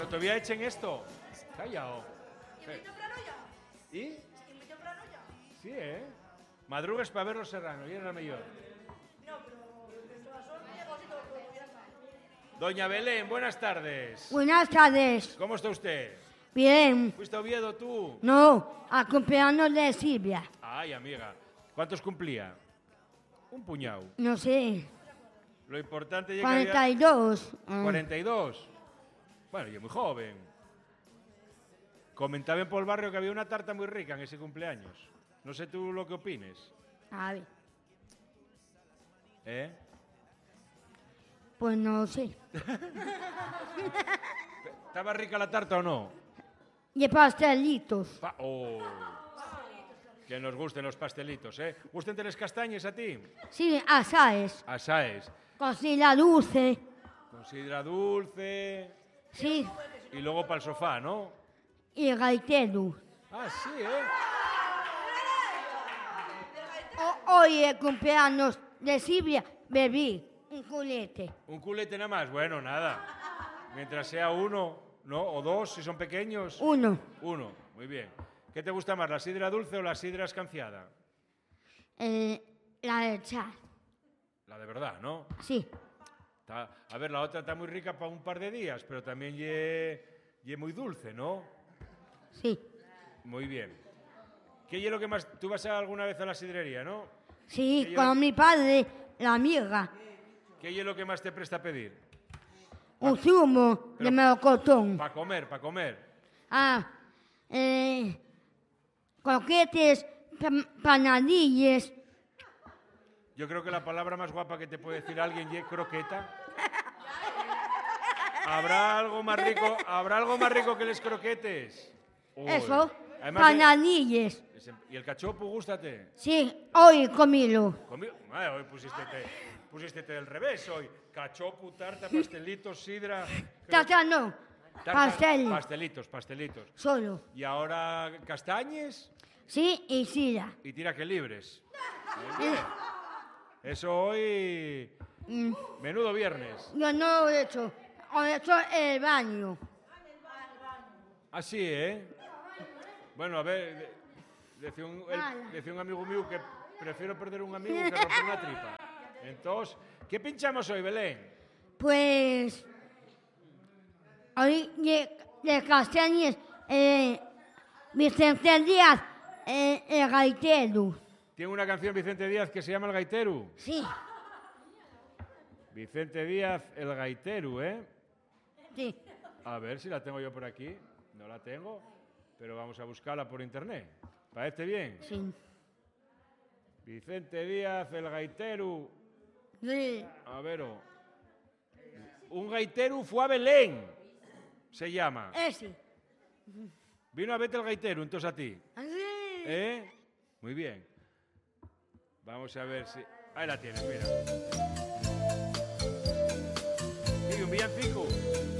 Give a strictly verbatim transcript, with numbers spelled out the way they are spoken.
todavía echen esto. Callao. ¿Y? Sí, ¿eh? Madrugas para ver los serranos, y era mejor. Doña Belén, buenas tardes. Buenas tardes. ¿Cómo está usted? Bien. ¿Fuiste a Oviedo tú? No, a cumpleaños de Silvia. Ay, amiga. ¿Cuántos cumplía? Un puñado. No sé. Lo importante es que cuarenta y había... dos. cuarenta y dos. Bueno, yo muy joven. Comentaban por el barrio que había una tarta muy rica en ese cumpleaños. No sé tú lo que opines. A ver, ¿Eh? pues no sé. ¿Estaba rica la tarta o no? Y pastelitos. Pa- oh. Que nos gusten los pastelitos, ¿eh? ¿Gusten las castañas a ti? Sí, asaes. Asaes. Cocina dulce. Con sidra dulce. Sí. Y luego para el sofá, ¿no? Y gaitero. Ah, sí, ¿eh? O- hoy el cumpleaños de Silvia bebí un culete. Un culete nada más. Bueno, nada. Mientras sea uno, ¿no? O dos, si son pequeños. Uno. Uno, muy bien. ¿Qué te gusta más, la sidra dulce o la sidra escanciada? Eh, la de char. La de verdad, ¿no? Sí. Está- a ver, la otra está muy rica para un par de días, pero también ye, ye muy dulce, ¿no? Sí. Muy bien. ¿Qué es lo que más... Tú vas a alguna vez a la sidrería, ¿no? Sí, Que yo- con mi padre, la amiga. ¿Qué es lo que más te presta a pedir? Un zumo de Pero- melocotón. Para comer, para comer. Ah, eh, croquetes, pan- panadillas. Yo creo que la palabra más guapa que te puede decir alguien es croqueta. ¿Habrá algo más rico, ¿habrá algo más rico que los croquetes? Uy. Eso, Además, panadillas. ese- ¿Y el cachopo, gústate? Sí, hoy comilo. Conmigo. Ah, hoy pusiste te, pusiste te del revés hoy. Cachopo, tarta, pastelitos, sidra. Tata no, tarta- pastel, Pastelitos, pastelitos. solo. Y ahora castañes Sí, y sida. y tira que libres. Muy bien. Eso hoy. Mm, Menudo viernes. yo no lo he hecho, lo he hecho en el baño. Así, ¿eh? Bueno, a ver, de- decía un, el- Ala. decía un amigo mío que prefiero perder un amigo que romper una tripa. Entonces, ¿qué pinchamos hoy, Belén? Pues, hoy de, de Castañes, eh, Vicente Díaz, eh, el gaitero. Tiene una canción Vicente Díaz que se llama El Gaiteru. Sí, Vicente Díaz, El Gaiteru, ¿eh? sí. A ver si la tengo yo por aquí. No la tengo, pero vamos a buscarla por internet. ¿Parece bien? Sí. Vicente Díaz, El Gaiteru. Sí. A ver. oh. Un gaiteru fue a Belén. Se llama. Ese. Vino a verte el gaiteru, entonces a ti. Así. ¿Eh? Muy bien. Vamos a ver si... Ahí la tienes, mira. Sí, un villancico.